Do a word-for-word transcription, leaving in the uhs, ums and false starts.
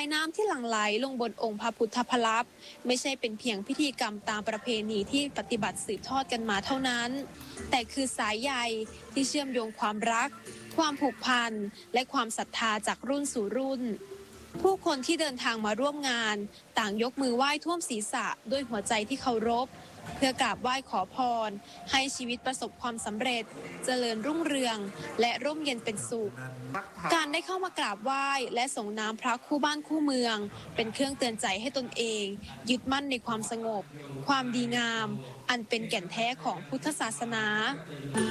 ายน้ำที่หลั่งไหลลงบนองค์พระพุทธพลับไม่ใช่เป็นเพียงพิธีกรรมตามประเพณีที่ปฏิบัติสืบทอดกันมาเท่านั้นแต่คือสายใยที่เชื่อมโยงความรักความผูกพันและความศรัทธาจากรุ่นสู่รุ่นผู้คนที่เดินทางมาร่วมงานต่างยกมือไหว้ท่วมศีรษะด้วยหัวใจที่เคารพเพื่อกราบไหว้ขอพรให้ชีวิตประสบความสำเร็จเจริญรุ่งเรืองและร่มเย็นเป็นสุขการได้เข้ามากราบไหว้และส่งน้ำพระคู่บ้านคู่เมืองเป็นเครื่องเตือนใจให้ตนเองยึดมั่นในความสงบความดีงามอันเป็นแก่นแท้ของพุทธศาสนา